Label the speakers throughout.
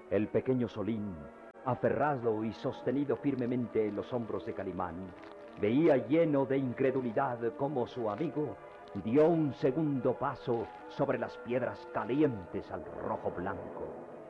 Speaker 1: El pequeño Solín, aferrado y sostenido firmemente en los hombros de Calimán, veía lleno de incredulidad cómo su amigo dio un segundo paso sobre las piedras calientes al rojo blanco.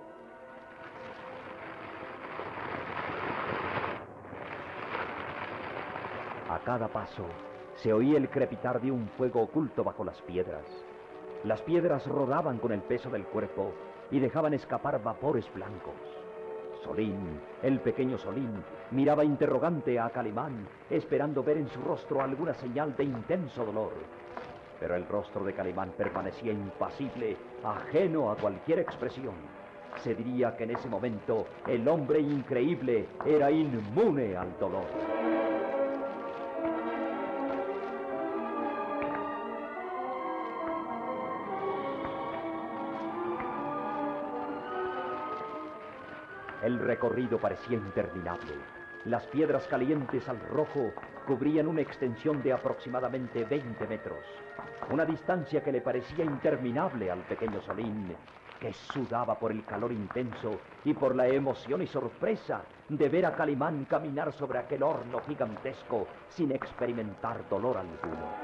Speaker 1: A cada paso se oía el crepitar de un fuego oculto bajo las piedras. Las piedras rodaban con el peso del cuerpo y dejaban escapar vapores blancos. Solín, el pequeño Solín, miraba interrogante a Calimán, esperando ver en su rostro alguna señal de intenso dolor. Pero el rostro de Calimán permanecía impasible, ajeno a cualquier expresión. Se diría que en ese momento el hombre increíble era inmune al dolor. El recorrido parecía interminable. Las piedras calientes al rojo cubrían una extensión de aproximadamente 20 metros. Una distancia que le parecía interminable al pequeño Solín, que sudaba por el calor intenso y por la emoción y sorpresa de ver a Calimán caminar sobre aquel horno gigantesco sin experimentar dolor alguno.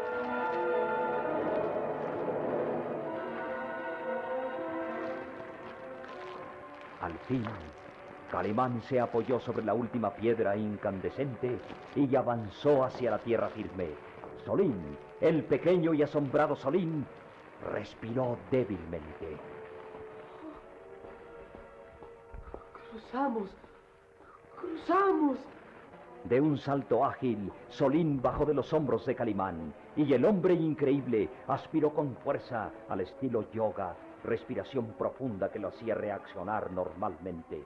Speaker 1: Al fin, Calimán se apoyó sobre la última piedra incandescente y avanzó hacia la tierra firme. Solín, el pequeño y asombrado Solín, respiró débilmente.
Speaker 2: ¡Cruzamos! ¡Cruzamos!
Speaker 1: De un salto ágil, Solín bajó de los hombros de Calimán y el hombre increíble aspiró con fuerza al estilo yoga, respiración profunda que lo hacía reaccionar normalmente.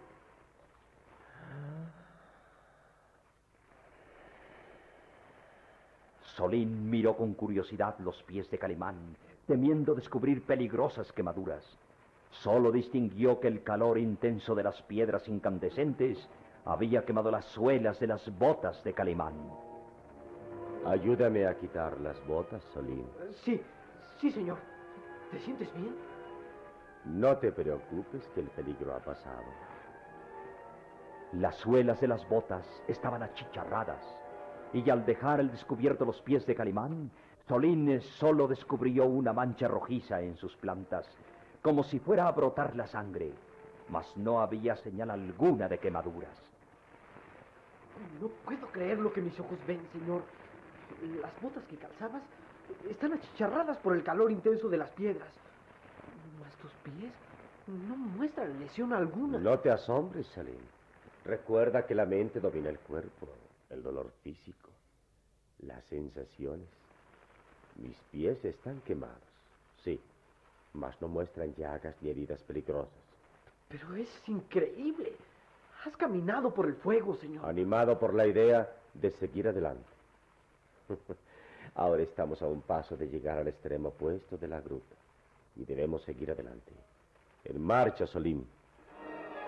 Speaker 1: Solín miró con curiosidad los pies de Calimán, temiendo descubrir peligrosas quemaduras. Solo distinguió que el calor intenso de las piedras incandescentes había quemado las suelas de las botas de Calimán.
Speaker 3: Ayúdame a quitar las botas, Solín.
Speaker 2: Sí, señor. ¿Te sientes bien?
Speaker 3: No te preocupes, que el peligro ha pasado.
Speaker 1: Las suelas de las botas estaban achicharradas, y al dejar al descubierto los pies de Calimán, Solín solo descubrió una mancha rojiza en sus plantas, como si fuera a brotar la sangre, mas no había señal alguna de quemaduras.
Speaker 2: No puedo creer lo que mis ojos ven, señor. Las botas que calzabas están achicharradas por el calor intenso de las piedras. Mas tus pies no muestran lesión alguna.
Speaker 3: No te asombres, Solín. Recuerda que la mente domina el cuerpo, el dolor físico, las sensaciones. Mis pies están quemados, sí, mas no muestran llagas ni heridas peligrosas.
Speaker 2: Pero es increíble. Has caminado por el fuego, señor.
Speaker 3: Animado por la idea de seguir adelante. Ahora estamos a un paso de llegar al extremo opuesto de la gruta y debemos seguir adelante. En marcha, Solín.